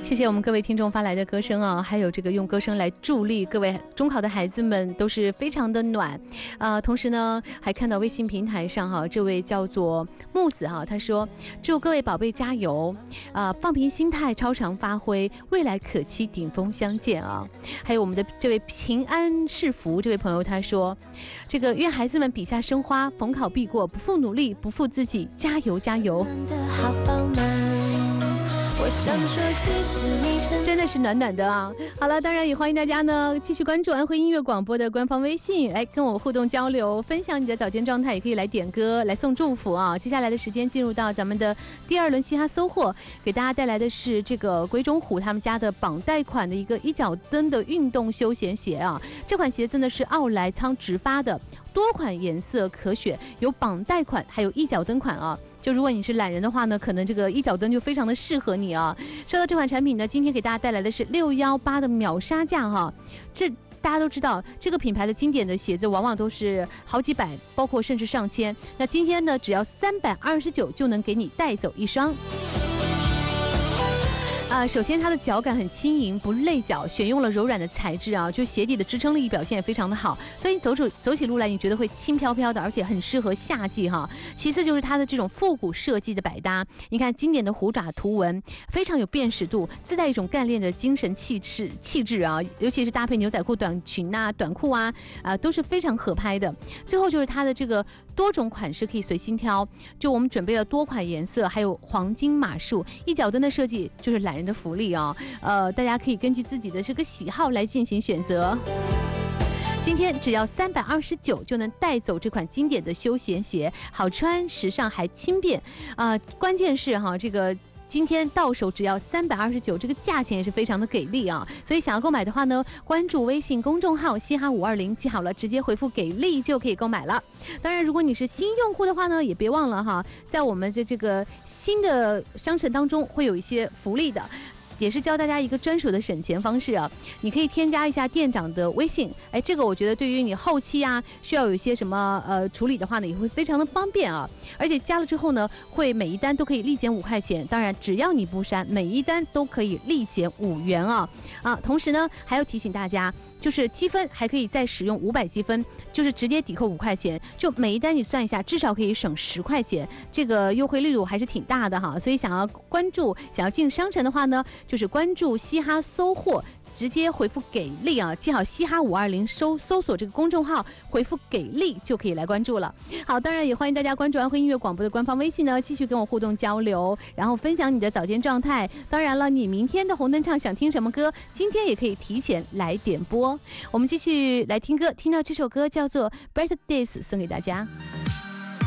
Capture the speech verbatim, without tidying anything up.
谢谢我们各位听众发来的歌声啊，还有这个用歌声来助力各位中考的孩子们，都是非常的暖啊、呃。同时呢，还看到微信平台上哈、啊，这位叫做木子哈、啊，他说祝各位宝贝加油啊、呃，放平心态，超常发挥，未来可期顶峰相见啊。还有我们的这位平安是福这位朋友，他说这个愿孩子们笔下生花，逢考必过，不负努力，不负自己，加油加油。真的是暖暖的啊！好了，当然也欢迎大家呢继续关注安徽音乐广播的官方微信，来跟我互动交流，分享你的早间状态，也可以来点歌来送祝福啊！接下来的时间进入到咱们的第二轮嘻哈搜货，给大家带来的是这个鬼冢虎他们家的绑带款的一个一脚蹬的运动休闲鞋啊！这款鞋真的是奥莱仓直发的，多款颜色可选，有绑带款，还有一脚蹬款啊！就如果你是懒人的话呢，可能这个一脚蹬就非常的适合你啊。说到这款产品呢，今天给大家带来的是六一八的秒杀价哈。这大家都知道，这个品牌的经典的鞋子往往都是好几百，包括甚至上千。那今天呢，只要三百二十九就能给你带走一双。啊、呃，首先它的脚感很轻盈，不累脚，选用了柔软的材质啊，就鞋底的支撑力表现也非常的好，所以走走走起路来你觉得会轻飘飘的，而且很适合夏季哈。其次就是它的这种复古设计的百搭，你看经典的虎爪图文，非常有辨识度，自带一种干练的精神气质气质啊，尤其是搭配牛仔裤、短裙啊、短裤啊，啊、呃、都是非常合拍的。最后就是它的这个多种款式可以随心挑，就我们准备了多款颜色，还有黄金码数，一脚蹬的设计就是懒人的福利啊、哦，呃，大家可以根据自己的这个喜好来进行选择。今天只要三百二十九就能带走这款经典的休闲鞋，好穿、时尚还轻便啊、呃！关键是哈，这个今天到手只要三百二十九，这个价钱也是非常的给力啊！所以想要购买的话呢，关注微信公众号嘻哈五二零，记好了，直接回复给力就可以购买了。当然，如果你是新用户的话呢，也别忘了哈，在我们的这个新的商城当中会有一些福利的。也是教大家一个专属的省钱方式啊，你可以添加一下店长的微信，哎，这个我觉得对于你后期啊需要有一些什么呃处理的话呢，也会非常的方便啊。而且加了之后呢，会每一单都可以立减五块钱，当然只要你不删，每一单都可以立减五元啊啊！同时呢，还要提醒大家，就是积分还可以再使用五百积分，就是直接抵扣五块钱，就每一单你算一下，至少可以省十块钱，这个优惠力度还是挺大的哈。所以想要关注、想要进商城的话呢，就是关注嘻哈搜货，直接回复给力啊，记好嘻哈五二零搜搜索这个公众号，回复给力就可以来关注了。好，当然也欢迎大家关注安徽音乐广播的官方微信呢，继续跟我互动交流，然后分享你的早间状态。当然了，你明天的红灯唱想听什么歌，今天也可以提前来点播。我们继续来听歌，听到这首歌叫做《Better Days》，送给大家。